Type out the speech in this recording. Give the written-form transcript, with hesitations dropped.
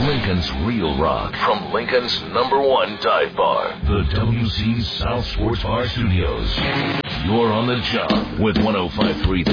Lincoln's Real Rock from Lincoln's #1 dive bar, the WC South Sports Bar Studios. You're on the job with 105.3